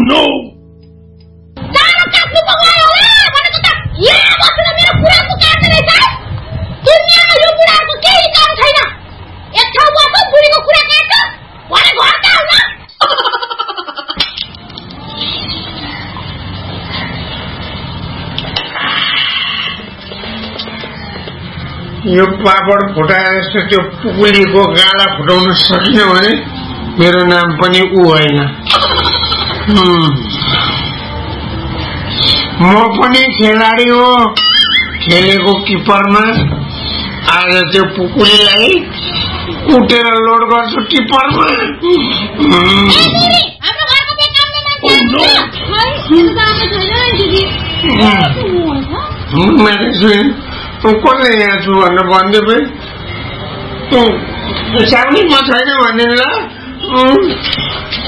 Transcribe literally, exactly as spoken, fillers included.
no जानु काट्नु पगायो होला भनेको त यहाँ बसेर मेरो कुराको काट्दै रहेछ दुनियाँमा यो बुढाको केही काम छैन एक ठाउँ बस्छ बुढीको कुरा काट्छ भने घर त आउन यो पापड फुटाएर त्यो पुकुलीको गाला फुटाउन सकिन भने मेरो नाम पनि ऊ होइन म पनि खेलाडी हो खेलेको किपरमा आज त्यो पुकुलीलाई कुटेर लोड गर्छु किपरमा कसले यहाँ छु भनेर भनिदियो पनि साउनी म छैन भन्ने ल